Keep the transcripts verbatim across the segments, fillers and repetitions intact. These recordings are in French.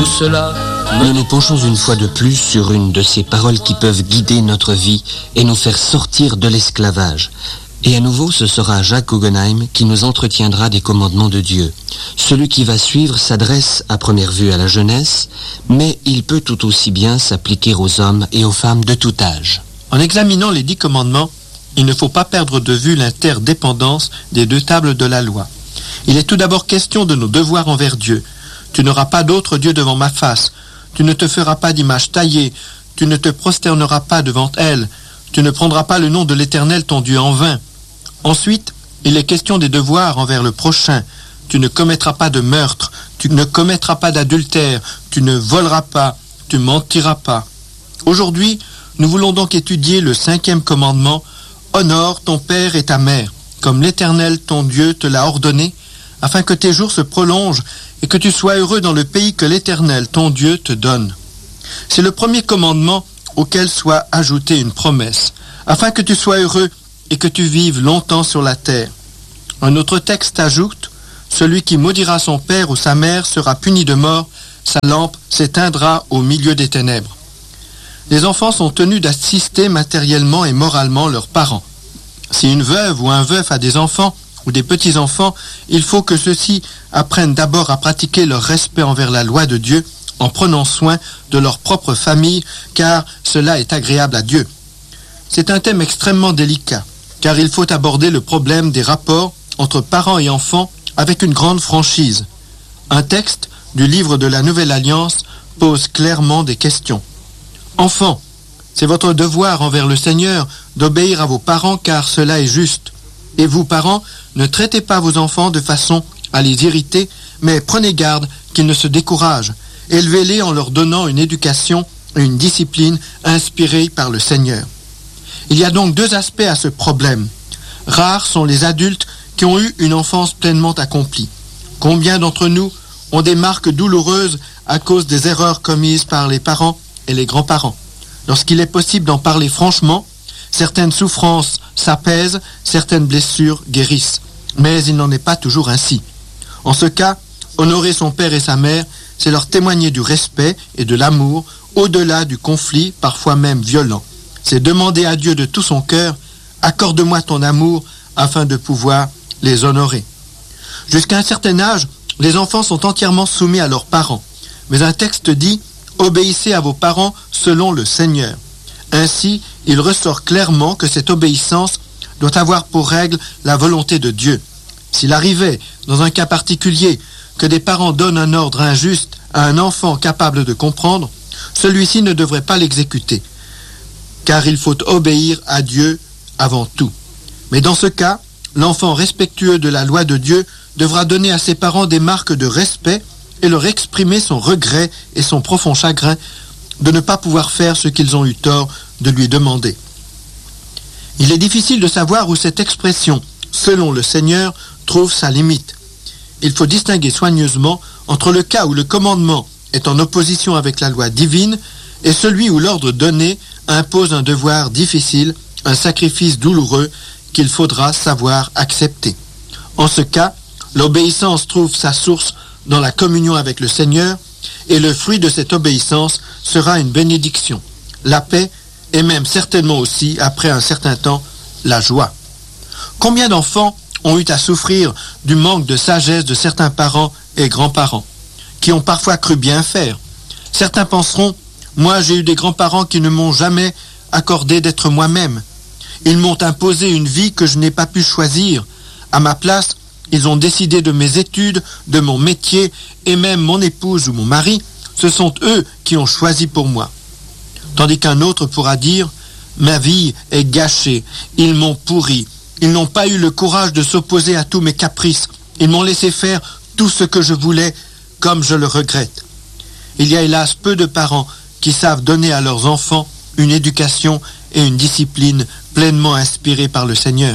tout cela... Nous nous penchons une fois de plus sur une de ces paroles qui peuvent guider notre vie et nous faire sortir de l'esclavage. Et à nouveau, ce sera Jacques Guggenheim qui nous entretiendra des commandements de Dieu. Celui qui va suivre s'adresse à première vue à la jeunesse, mais il peut tout aussi bien s'appliquer aux hommes et aux femmes de tout âge. En examinant les dix commandements, il ne faut pas perdre de vue l'interdépendance des deux tables de la loi. Il est tout d'abord question de nos devoirs envers Dieu. Tu n'auras pas d'autre Dieu devant ma face. Tu ne te feras pas d'image taillée. Tu ne te prosterneras pas devant elle. Tu ne prendras pas le nom de l'Éternel ton Dieu en vain. Ensuite, il est question des devoirs envers le prochain. Tu ne commettras pas de meurtre. Tu ne commettras pas d'adultère. Tu ne voleras pas. Tu mentiras pas. Aujourd'hui, nous voulons donc étudier le cinquième commandement. Honore ton père et ta mère, comme l'Éternel ton Dieu te l'a ordonné, afin que tes jours se prolongent et que tu sois heureux dans le pays que l'Éternel, ton Dieu, te donne. C'est le premier commandement auquel soit ajoutée une promesse, afin que tu sois heureux et que tu vives longtemps sur la terre. Un autre texte ajoute, « Celui qui maudira son père ou sa mère sera puni de mort, sa lampe s'éteindra au milieu des ténèbres. » Les enfants sont tenus d'assister matériellement et moralement leurs parents. Si une veuve ou un veuf a des enfants, ou des petits-enfants, il faut que ceux-ci apprennent d'abord à pratiquer leur respect envers la loi de Dieu en prenant soin de leur propre famille, car cela est agréable à Dieu. C'est un thème extrêmement délicat, car il faut aborder le problème des rapports entre parents et enfants avec une grande franchise. Un texte du livre de la Nouvelle Alliance pose clairement des questions. Enfants, c'est votre devoir envers le Seigneur d'obéir à vos parents, car cela est juste. Et vous, parents, ne traitez pas vos enfants de façon à les irriter, mais prenez garde qu'ils ne se découragent. Élevez-les en leur donnant une éducation et une discipline inspirées par le Seigneur. Il y a donc deux aspects à ce problème. Rares sont les adultes qui ont eu une enfance pleinement accomplie. Combien d'entre nous ont des marques douloureuses à cause des erreurs commises par les parents et les grands-parents? Lorsqu'il est possible d'en parler franchement, certaines souffrances s'apaisent, certaines blessures guérissent. Mais il n'en est pas toujours ainsi. En ce cas, honorer son père et sa mère, c'est leur témoigner du respect et de l'amour, au-delà du conflit, parfois même violent. C'est demander à Dieu de tout son cœur, « Accorde-moi ton amour afin de pouvoir les honorer. » Jusqu'à un certain âge, les enfants sont entièrement soumis à leurs parents. Mais un texte dit « Obéissez à vos parents selon le Seigneur ». Ainsi, il ressort clairement que cette obéissance doit avoir pour règle la volonté de Dieu. S'il arrivait, dans un cas particulier, que des parents donnent un ordre injuste à un enfant capable de comprendre, celui-ci ne devrait pas l'exécuter, car il faut obéir à Dieu avant tout. Mais dans ce cas, l'enfant respectueux de la loi de Dieu devra donner à ses parents des marques de respect et leur exprimer son regret et son profond chagrin de ne pas pouvoir faire ce qu'ils ont eu tort de lui demander. Il est difficile de savoir où cette expression « selon le Seigneur » trouve sa limite. Il faut distinguer soigneusement entre le cas où le commandement est en opposition avec la loi divine et celui où l'ordre donné impose un devoir difficile, un sacrifice douloureux qu'il faudra savoir accepter. En ce cas, l'obéissance trouve sa source dans la communion avec le Seigneur et le fruit de cette obéissance sera une bénédiction, la paix et même certainement aussi, après un certain temps, la joie. Combien d'enfants ont eu à souffrir du manque de sagesse de certains parents et grands-parents, qui ont parfois cru bien faire? Certains penseront, moi j'ai eu des grands-parents qui ne m'ont jamais accordé d'être moi-même. Ils m'ont imposé une vie que je n'ai pas pu choisir. À ma place, ils ont décidé de mes études, de mon métier, et même mon épouse ou mon mari, ce sont eux qui ont choisi pour moi. Tandis qu'un autre pourra dire, ma vie est gâchée, ils m'ont pourri, ils n'ont pas eu le courage de s'opposer à tous mes caprices, ils m'ont laissé faire tout ce que je voulais, comme je le regrette. Il y a hélas peu de parents qui savent donner à leurs enfants une éducation et une discipline pleinement inspirées par le Seigneur.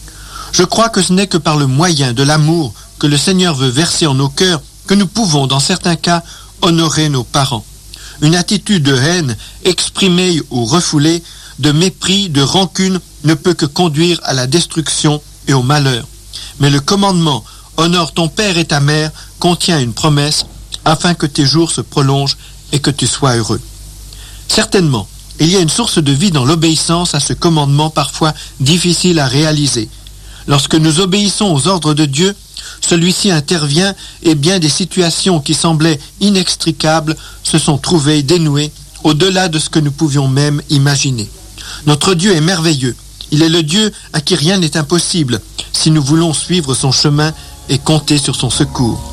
Je crois que ce n'est que par le moyen de l'amour que le Seigneur veut verser en nos cœurs que nous pouvons, dans certains cas, honorer nos parents. Une attitude de haine, exprimée ou refoulée, de mépris, de rancune, ne peut que conduire à la destruction et au malheur. Mais le commandement « Honore ton père et ta mère » contient une promesse afin que tes jours se prolongent et que tu sois heureux. Certainement, il y a une source de vie dans l'obéissance à ce commandement parfois difficile à réaliser. Lorsque nous obéissons aux ordres de Dieu, celui-ci intervient et bien des situations qui semblaient inextricables se sont trouvées dénouées au-delà de ce que nous pouvions même imaginer. Notre Dieu est merveilleux. Il est le Dieu à qui rien n'est impossible si nous voulons suivre son chemin et compter sur son secours.